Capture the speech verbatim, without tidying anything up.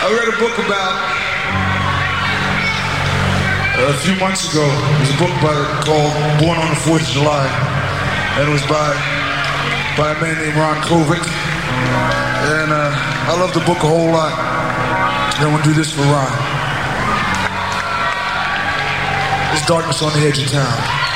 I read a book about, uh, a few months ago, it was a book by, called Born on the fourth of July, and it was by, by a man named Ron Kovic, and uh, I love the book a whole lot, and I want to do this for Ron. There's darkness on the edge of town.